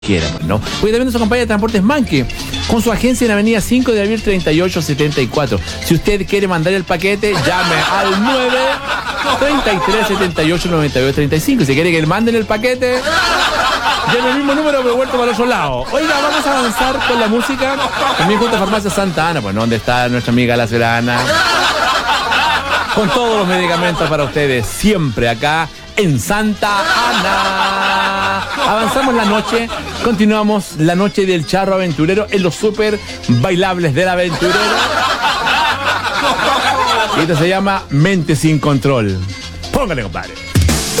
quieran, ¿no? Hoy también nos acompaña Transportes Manque, con su agencia en Avenida 5 de Abril 3874. Si usted quiere mandar el paquete, llame al 9 33 78 92 35. Si quiere que le manden el paquete, llame el mismo número, pero vuelto para el otro lado. Oiga, vamos a avanzar con la música. También junto a Farmacia Santa Ana, pues, ¿no? ¿Dónde está nuestra amiga La Serana? Con todos los medicamentos para ustedes, siempre acá en Santa Ana. Avanzamos la noche, continuamos la noche del charro aventurero en los super bailables del aventurero. Y esto se llama Mente sin Control. Póngale, compadre.